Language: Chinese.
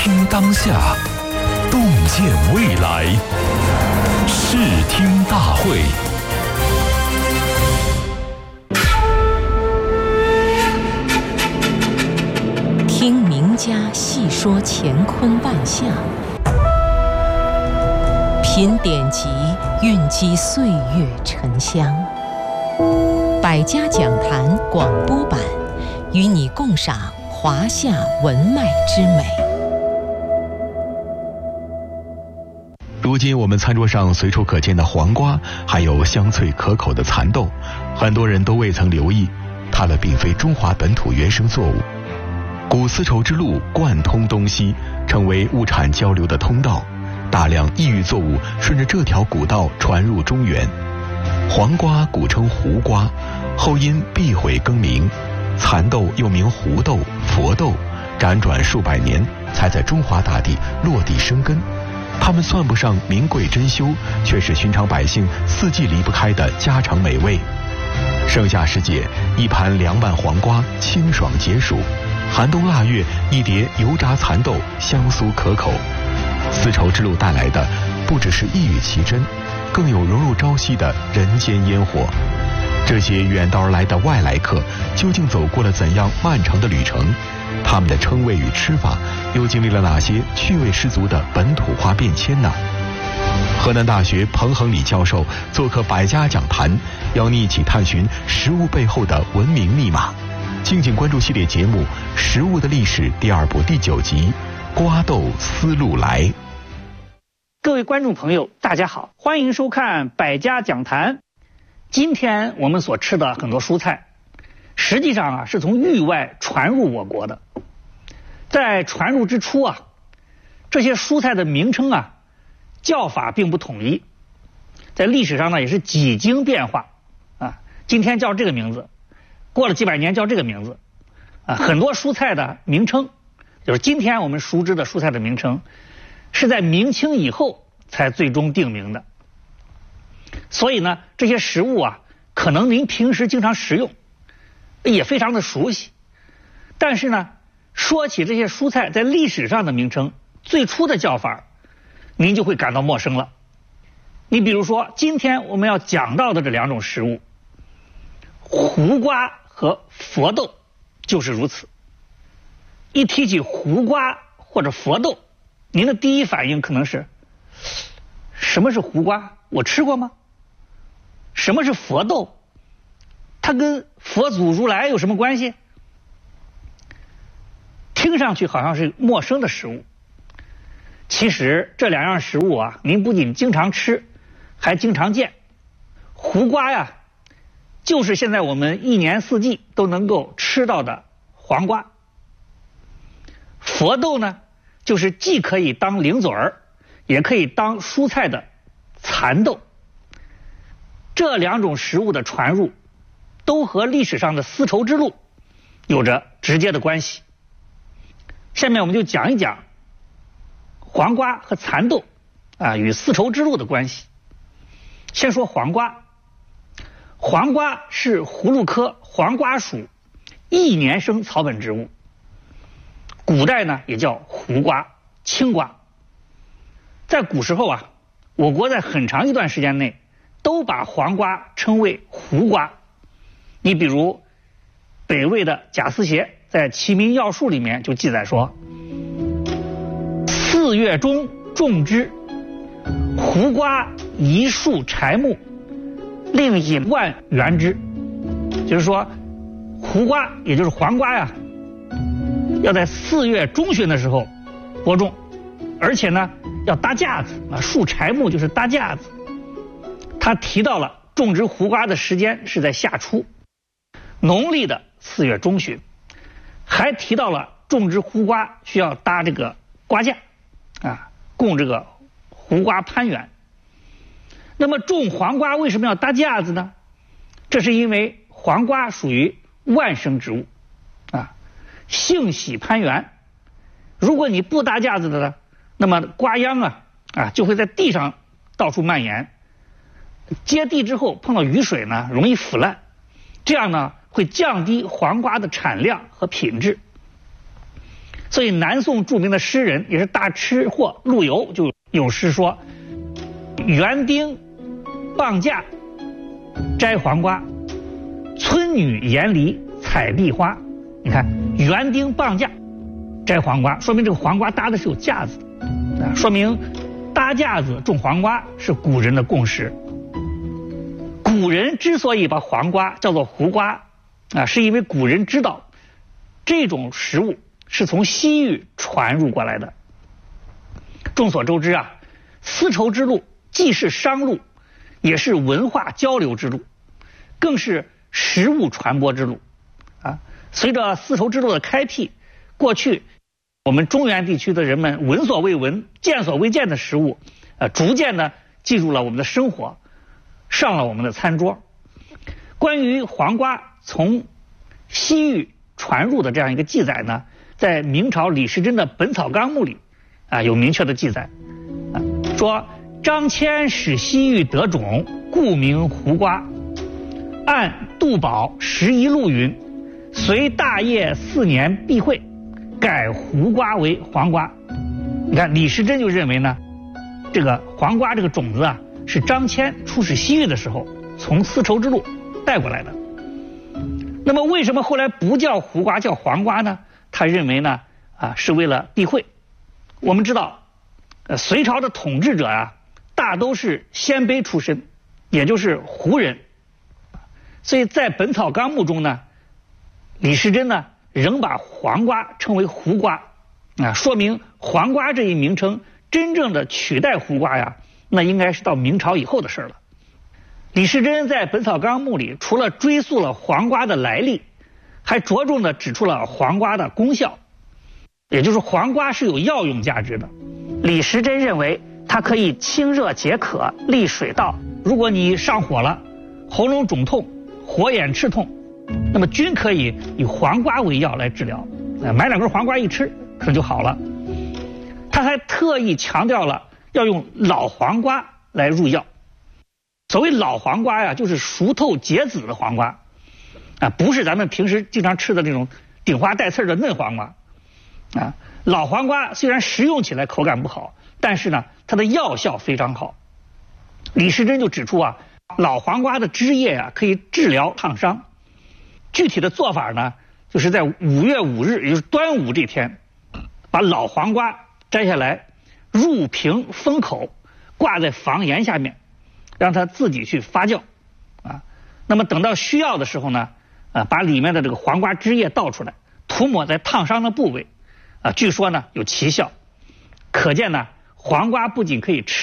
听当下，洞见未来。视听大会。 听名家细说乾坤万象，品典籍蕴积岁月沉香。百家讲坛广播版，与你共赏华夏文脉之美。 如今我们餐桌上随处可见的黄瓜，还有香脆可口的蚕豆，很多人都未曾留意，它们并非中华本土原生作物。古丝绸之路贯通东西，成为物产交流的通道，大量异域作物顺着这条古道传入中原。黄瓜古称胡瓜，后因避讳更名，蚕豆又名胡豆、佛豆，辗转数百年才在中华大地落地生根。它们算不上名贵珍馐，却是寻常百姓四季离不开的家常美味。盛夏时节，一盘凉拌黄瓜清爽解暑；寒冬腊月，一碟油炸蚕豆香酥可口。丝绸之路带来的不只是一语奇珍，更有融入朝夕的人间烟火。这些远道而来的外来客究竟走过了怎样漫长的旅程？他们的称谓与吃法又经历了哪些趣味十足的本土化变迁呢？河南大学彭恒礼教授做客百家讲坛，邀你一起探寻食物背后的文明密码。敬请关注系列节目《食物的历史》第2部第9集《瓜豆丝路来》。 各位观众朋友，大家好，欢迎收看百家讲坛。今天我们所吃的很多蔬菜，实际上是从域外传入我国的。在传入之初这些蔬菜的名称叫法并不统一，在历史上也是几经变化今天叫这个名字，过了几百年叫这个名字很多蔬菜的名称，就是今天我们熟知的蔬菜的名称，是在明清以后才最终定名的。所以呢，这些食物可能您平时经常食用，也非常的熟悉，但是呢，说起这些蔬菜在历史上的名称，最初的叫法，您就会感到陌生了。你比如说，今天我们要讲到的这两种食物，胡瓜和佛豆就是如此。一提起胡瓜或者佛豆，您的第一反应可能是：什么是胡瓜？我吃过吗？什么是佛豆？它跟佛祖如来有什么关系？听上去好像是陌生的食物，其实这两样食物您不仅经常吃，还经常见。胡瓜就是现在我们一年四季都能够吃到的黄瓜。佛豆呢，就是既可以当零嘴儿，也可以当蔬菜的蚕豆。这两种食物的传入，都和历史上的丝绸之路有着直接的关系。下面我们就讲一讲黄瓜和蚕豆与丝绸之路的关系。先说黄瓜。黄瓜是葫芦科黄瓜属一年生草本植物，古代呢也叫胡瓜、青瓜。在古时候我国在很长一段时间内都把黄瓜称为胡瓜。你比如北魏的贾思勰在《齐民要术》里面就记载说：4月中种之，胡瓜一树柴木，令引万园之。就是说胡瓜也就是黄瓜要在4月中旬的时候播种，而且呢要搭架子树柴木就是搭架子。他提到了种植胡瓜的时间是在夏初，农历的4月中旬，还提到了种植胡瓜需要搭这个瓜架供这个胡瓜攀援。那么种黄瓜为什么要搭架子呢？这是因为黄瓜属于万生植物性喜攀援。如果你不搭架子的呢，那么瓜秧就会在地上到处蔓延，接地之后碰到雨水呢容易腐烂，这样呢会降低黄瓜的产量和品质。 所以南宋著名的诗人也是大吃货陆游就有诗说：园丁傍架摘黄瓜，村女沿篱采碧花。你看，园丁傍架摘黄瓜，说明这个黄瓜搭的是有架子的，说明搭架子种黄瓜是古人的共识。古人之所以把黄瓜叫做胡瓜是因为古人知道这种食物是从西域传入过来的。众所周知丝绸之路既是商路，也是文化交流之路，更是食物传播之路随着丝绸之路的开辟，过去我们中原地区的人们闻所未闻、见所未见的食物逐渐的进入了我们的生活，上了我们的餐桌。关于黄瓜从西域传入的这样一个记载呢，在明朝李时珍的《本草纲目》里有明确的记载说张骞使西域得种，故名胡瓜。按杜宝11录云，随大业4年必会，改胡瓜为黄瓜。你看李时珍就认为呢，这个黄瓜这个种子是张骞出使西域的时候从丝绸之路带过来的。那么为什么后来不叫胡瓜叫黄瓜呢？他认为呢是为了避讳。我们知道隋朝的统治者大都是鲜卑出身，也就是胡人，所以在《本草纲目》中呢，李时珍呢仍把黄瓜称为胡瓜说明黄瓜这一名称真正的取代胡瓜那应该是到明朝以后的事了。李时珍在《本草纲目》里除了追溯了黄瓜的来历，还着重的指出了黄瓜的功效，也就是黄瓜是有药用价值的。李时珍认为它可以清热解渴、利水道，如果你上火了、喉咙肿痛、火眼赤痛，那么均可以以黄瓜为药来治疗，买2根黄瓜一吃可能就好了。他还特意强调了要用老黄瓜来入药。所谓老黄瓜就是熟透结籽的黄瓜不是咱们平时经常吃的那种顶花带刺的嫩黄瓜老黄瓜虽然食用起来口感不好，但是呢它的药效非常好。李时珍就指出老黄瓜的汁液可以治疗烫伤。具体的做法呢，就是在5月5日，也就是端午这天，把老黄瓜摘下来，入瓶封口，挂在房檐下面，让它自己去发酵那么等到需要的时候呢把里面的这个黄瓜汁液倒出来，涂抹在烫伤的部位据说呢有奇效。可见呢黄瓜不仅可以吃